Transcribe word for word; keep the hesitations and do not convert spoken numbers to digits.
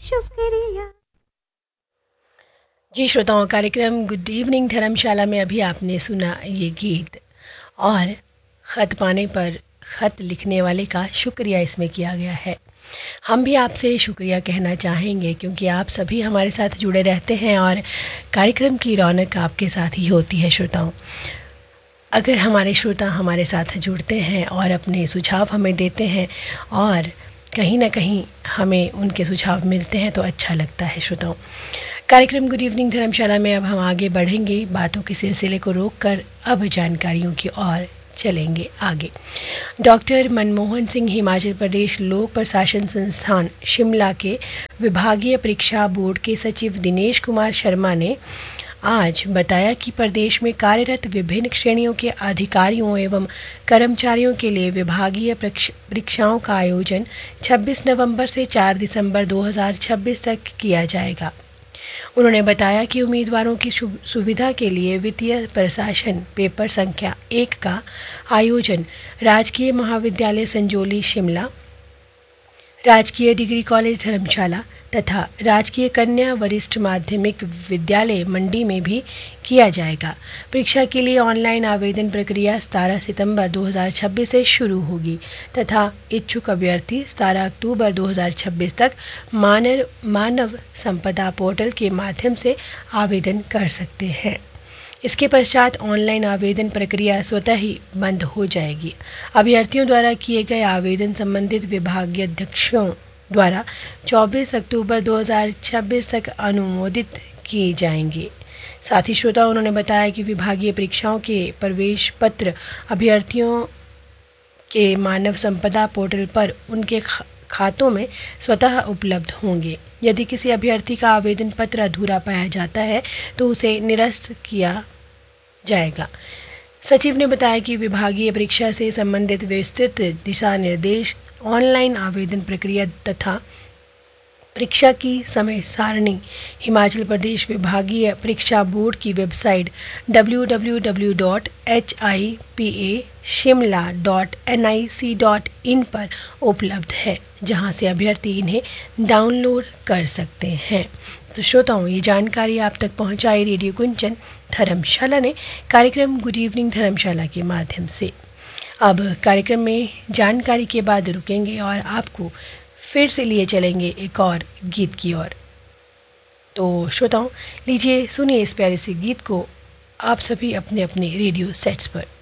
शुक्रिया। जी श्रोताओं, कार्यक्रम गुड इवनिंग धर्मशाला में अभी आपने सुना ये गीत, और ख़त पाने पर ख़त लिखने वाले का शुक्रिया इसमें किया गया है। हम भी आपसे शुक्रिया कहना चाहेंगे क्योंकि आप सभी हमारे साथ जुड़े रहते हैं और कार्यक्रम की रौनक आपके साथ ही होती है। श्रोताओं, अगर हमारे श्रोता हमारे साथ जुड़ते हैं और अपने सुझाव हमें देते हैं और कहीं ना कहीं हमें उनके सुझाव मिलते हैं तो अच्छा लगता है। श्रोताओं, कार्यक्रम गुड इवनिंग धर्मशाला में अब हम आगे बढ़ेंगे, बातों के सिलसिले को रोककर अब जानकारियों की ओर चलेंगे आगे। डॉक्टर मनमोहन सिंह हिमाचल प्रदेश लोक प्रशासन संस्थान शिमला के विभागीय परीक्षा बोर्ड के सचिव दिनेश कुमार शर्मा ने आज बताया कि प्रदेश में कार्यरत विभिन्न श्रेणियों के अधिकारियों एवं कर्मचारियों के लिए विभागीय परीक्षाओं का आयोजन छब्बीस नवंबर से चार दिसंबर दो हज़ार छब्बीस तक किया जाएगा। उन्होंने बताया कि उम्मीदवारों की सुविधा के लिए वित्तीय प्रशासन पेपर संख्या एक का आयोजन राजकीय महाविद्यालय संजौली शिमला, राजकीय डिग्री कॉलेज धर्मशाला तथा राजकीय कन्या वरिष्ठ माध्यमिक विद्यालय मंडी में भी किया जाएगा। परीक्षा के लिए ऑनलाइन आवेदन प्रक्रिया सत्रह सितंबर दो हज़ार छब्बीस से शुरू होगी तथा इच्छुक अभ्यर्थी सत्रह अक्टूबर दो हज़ार छब्बीस तक मानव मानव संपदा पोर्टल के माध्यम से आवेदन कर सकते हैं। इसके पश्चात ऑनलाइन आवेदन प्रक्रिया स्वतः ही बंद हो जाएगी। अभ्यर्थियों द्वारा किए गए आवेदन संबंधित विभागीय अध्यक्षों द्वारा चौबीस अक्टूबर दो हज़ार छब्बीस तक अनुमोदित किए जाएंगे। साथ ही श्रोता उन्होंने बताया कि विभागीय परीक्षाओं के प्रवेश पत्र अभ्यर्थियों के मानव संपदा पोर्टल पर उनके खातों में स्वतः उपलब्ध होंगे। यदि किसी अभ्यर्थी का आवेदन पत्र अधूरा पाया जाता है तो उसे निरस्त किया जाएगा। सचिव ने बताया कि विभागीय परीक्षा से संबंधित विस्तृत दिशा निर्देश, ऑनलाइन आवेदन प्रक्रिया तथा परीक्षा की समय सारणी हिमाचल प्रदेश विभागीय परीक्षा बोर्ड की website W W W dot H I P A Shimla dot N I C dot in पर उपलब्ध है, जहां से अभ्यर्थी इन्हें डाउनलोड कर सकते हैं। तो श्रोताओं, ये जानकारी आप तक पहुंचाई रेडियो कुंचन धर्मशाला ने कार्यक्रम गुड इवनिंग धर्मशाला के माध्यम से। अब कार्यक्रम में जानकारी के बाद रुकेंगे और आपको फिर से लिए चलेंगे एक और गीत की ओर। तो श्रोताओं, लीजिए सुनिए इस प्यारे से गीत को आप सभी अपने अपने रेडियो सेट्स पर।